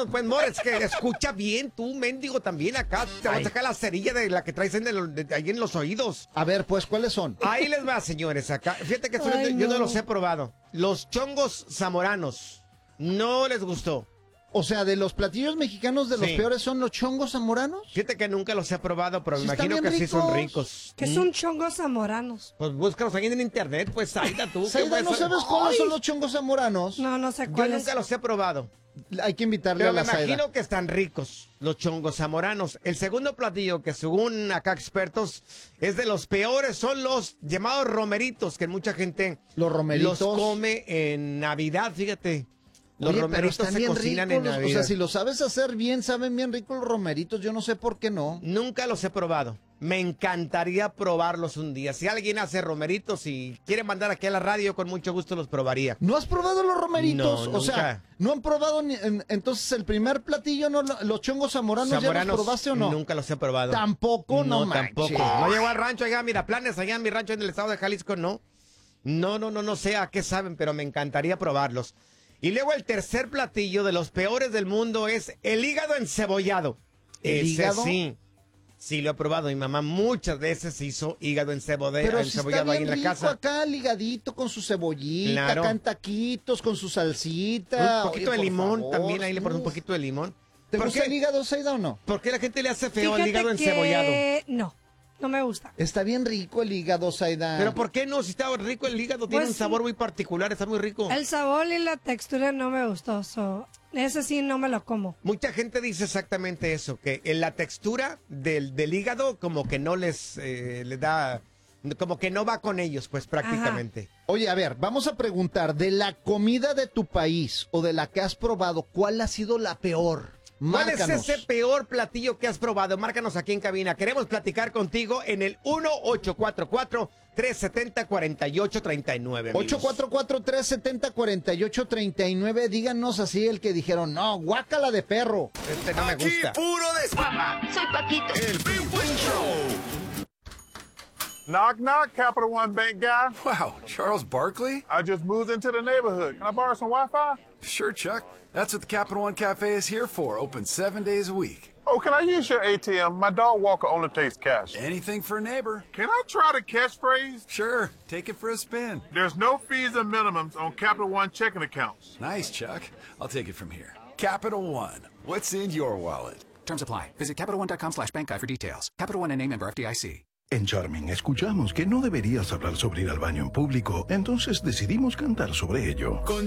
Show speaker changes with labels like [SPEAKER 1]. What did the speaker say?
[SPEAKER 1] vámonos pues, More, es que escucha bien tú, mendigo, también acá. Te vas a sacar la cerilla de la que traes ahí en los oídos.
[SPEAKER 2] A ver, pues, ¿cuáles son?
[SPEAKER 1] Ahí les va, señores, acá. Fíjate que yo no los he probado. Los chongos zamoranos. No les gustó.
[SPEAKER 2] O sea, de los platillos mexicanos de los peores son los chongos zamoranos.
[SPEAKER 1] Fíjate que nunca los he probado, pero
[SPEAKER 2] Sí,
[SPEAKER 1] me imagino que sí son ricos.
[SPEAKER 3] ¿Qué son chongos zamoranos?
[SPEAKER 1] Pues búscalos ahí en internet, pues, Saida, tú.
[SPEAKER 2] Saida, ¿no sabes cuáles son los chongos zamoranos?
[SPEAKER 3] No sé
[SPEAKER 1] Yo
[SPEAKER 3] cuáles.
[SPEAKER 1] nunca los he probado.
[SPEAKER 2] Hay que invitarle
[SPEAKER 1] Pero
[SPEAKER 2] a la
[SPEAKER 1] me
[SPEAKER 2] Saida.
[SPEAKER 1] imagino que están ricos los chongos zamoranos. El segundo platillo que según acá expertos es de los peores son los llamados romeritos, que mucha gente
[SPEAKER 2] Los romeritos
[SPEAKER 1] los come en Navidad, fíjate. Los
[SPEAKER 2] Oye,
[SPEAKER 1] romeritos
[SPEAKER 2] pero están
[SPEAKER 1] se
[SPEAKER 2] bien
[SPEAKER 1] cocinan
[SPEAKER 2] ricos,
[SPEAKER 1] en Navidad.
[SPEAKER 2] o sea, si lo sabes hacer bien, saben bien ricos los romeritos, yo no sé por qué no.
[SPEAKER 1] Nunca los he probado. Me encantaría probarlos un día. Si alguien hace romeritos y quiere mandar aquí a la radio, con mucho gusto los probaría.
[SPEAKER 2] ¿No has probado los romeritos?
[SPEAKER 1] No,
[SPEAKER 2] o sea,
[SPEAKER 1] nunca.
[SPEAKER 2] ¿no han probado entonces el primer platillo, no, los chongos zamoranos, ya los probaste o no?
[SPEAKER 1] Nunca los he probado.
[SPEAKER 2] Tampoco, no
[SPEAKER 1] tampoco.
[SPEAKER 2] manches.
[SPEAKER 1] No llegó al rancho allá, mira, planes allá en mi rancho en el estado de Jalisco, no. No sé a qué saben, pero me encantaría probarlos. Y luego el tercer platillo de los peores del mundo es el hígado encebollado.
[SPEAKER 2] ¿El hígado?
[SPEAKER 1] Sí, lo he probado. Mi mamá muchas veces hizo hígado
[SPEAKER 2] Pero
[SPEAKER 1] encebollado
[SPEAKER 2] si
[SPEAKER 1] ahí en la
[SPEAKER 2] rico
[SPEAKER 1] casa.
[SPEAKER 2] acá ligadito con su cebollita,
[SPEAKER 1] Claro.
[SPEAKER 2] acá en taquitos, con su salsita.
[SPEAKER 1] Un poquito de
[SPEAKER 2] Oye, por
[SPEAKER 1] limón
[SPEAKER 2] favor,
[SPEAKER 1] también, ahí le pones un
[SPEAKER 2] uf.
[SPEAKER 1] poquito de limón.
[SPEAKER 2] ¿Te
[SPEAKER 1] ¿Por
[SPEAKER 2] gusta
[SPEAKER 1] qué?
[SPEAKER 2] el hígado, Saida, o no?
[SPEAKER 1] ¿Por qué la gente le hace feo el
[SPEAKER 3] Fíjate
[SPEAKER 1] hígado
[SPEAKER 3] que
[SPEAKER 1] encebollado?
[SPEAKER 3] no me gusta.
[SPEAKER 2] Está bien rico el hígado, Saida.
[SPEAKER 1] ¿Pero por qué no? Si está rico el hígado, tiene
[SPEAKER 3] Pues
[SPEAKER 1] un sabor muy particular, está muy rico.
[SPEAKER 3] El sabor y la textura no me gustó. Ese sí no me lo como.
[SPEAKER 1] Mucha gente dice exactamente eso, que en la textura del hígado como que no les da, como que no va con ellos, pues prácticamente.
[SPEAKER 2] Oye, a ver, vamos a preguntar, de la comida de tu país o de la que has probado, ¿cuál ha sido la peor?
[SPEAKER 1] ¿Cuál es
[SPEAKER 2] Márcanos.
[SPEAKER 1] ese peor platillo que has probado? Márcanos aquí en cabina. Queremos platicar contigo en el 1-844-370-4839.
[SPEAKER 2] 844-370-4839. Díganos así el que dijeron, no, guácala de perro.
[SPEAKER 1] Este no me gusta.
[SPEAKER 4] Aquí puro desmama.
[SPEAKER 5] Soy Paquito.
[SPEAKER 4] El Big Buen Show.
[SPEAKER 6] Knock, knock, Capital One Bank guy.
[SPEAKER 7] Wow, Charles Barkley?
[SPEAKER 6] I just moved into the neighborhood. Can I borrow some Wi-Fi?
[SPEAKER 7] Sure, Chuck. That's what the Capital One Cafe is here for, open 7 days a week.
[SPEAKER 6] Oh, can I use your ATM? My dog walker only takes cash.
[SPEAKER 7] Anything for a neighbor.
[SPEAKER 6] Can I try the catchphrase?
[SPEAKER 7] Sure, take it for a spin.
[SPEAKER 6] There's no fees or minimums on Capital One checking accounts.
[SPEAKER 7] Nice, Chuck. I'll take it from here. Capital One, what's in your wallet?
[SPEAKER 8] Terms apply. Visit CapitalOne.com/bankguide for details. Capital One and a member FDIC.
[SPEAKER 9] En Charming escuchamos que no deberías hablar sobre ir al baño en público, entonces decidimos cantar sobre ello.